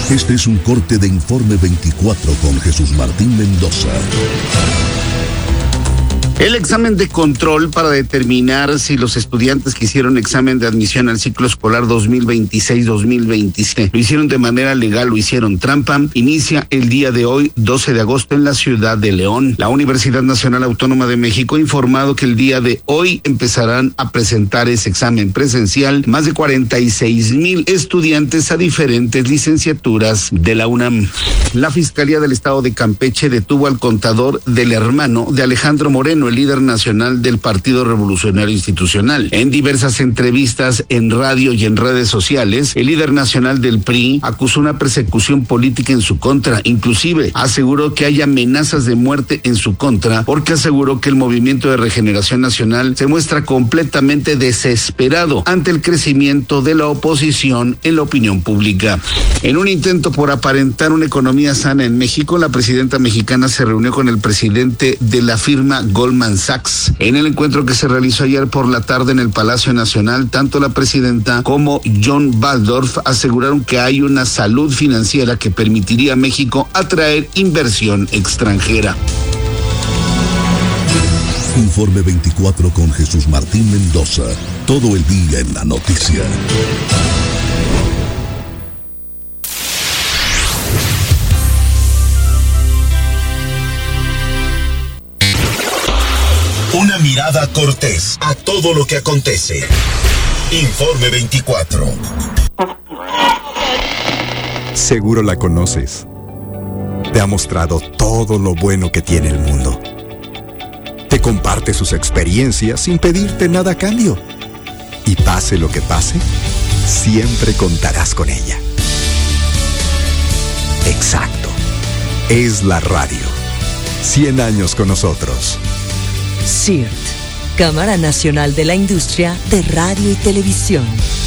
Este es un corte de Informe 24 con Jesús Martín Mendoza. El examen de control para determinar si los estudiantes que hicieron examen de admisión al ciclo escolar 2026-2027 lo hicieron de manera legal o hicieron trampa, inicia el día de hoy, 12 de agosto, en la ciudad de León. La Universidad Nacional Autónoma de México ha informado que el día de hoy empezarán a presentar ese examen presencial más de 46,000 estudiantes a diferentes licenciaturas de la UNAM. La Fiscalía del Estado de Campeche detuvo al contador del hermano de Alejandro Moreno, el líder nacional del Partido Revolucionario Institucional. En diversas entrevistas en radio y en redes sociales, el líder nacional del PRI acusó una persecución política en su contra. Inclusive aseguró que hay amenazas de muerte en su contra, porque aseguró que el Movimiento de Regeneración Nacional se muestra completamente desesperado ante el crecimiento de la oposición en la opinión pública. En un intento por aparentar una economía sana en México, la presidenta mexicana se reunió con el presidente de la firma Goldman Sachs. En el encuentro que se realizó ayer por la tarde en el Palacio Nacional, tanto la presidenta como John Baldorf aseguraron que hay una salud financiera que permitiría a México atraer inversión extranjera. Informe 24 con Jesús Martín Mendoza. Todo el día en la noticia. Una mirada cortés a todo lo que acontece. Informe 24. Seguro la conoces. Te ha mostrado todo lo bueno que tiene el mundo. Te comparte sus experiencias sin pedirte nada a cambio. Y pase lo que pase, siempre contarás con ella. Exacto. Es la radio. 100 años con nosotros. CIRT, Cámara Nacional de la Industria de Radio y Televisión.